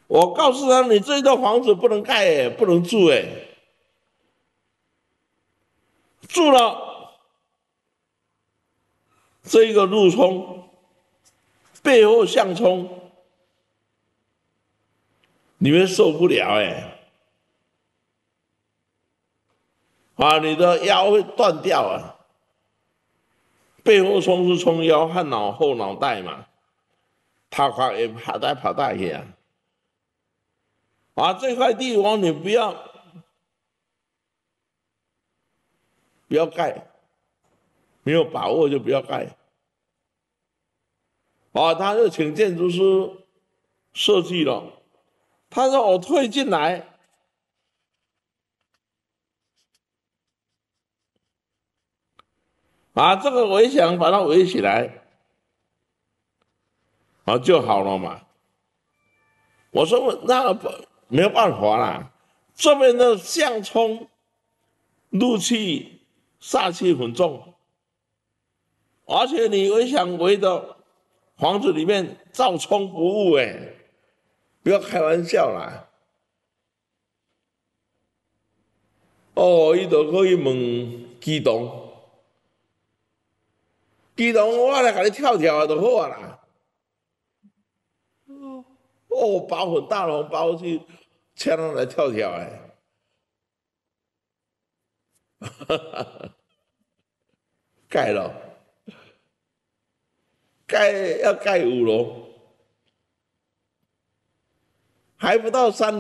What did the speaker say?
我告诉他，你这一栋房子不能盖，哎，不能住，哎，住了这一个路冲背后相冲，你们受不了，哎，你的腰会断掉啊。背后冲是冲腰和后脑袋嘛，他快也跑大去啊！这块地方你不要盖，没有把握就不要盖。他就请建筑师设计了，他说我推进来，这个围墙把它围起来，就好了嘛。我说那没有办法啦，这边的相冲怒气煞气很重，而且你围墙围的房子里面照冲不误，哎，不要开玩笑啦。伊就可以问机动，机动我来给你跳跳就好啊啦。包很大红包去请人来跳跳哎，盖了，盖要盖5楼，还不到3楼。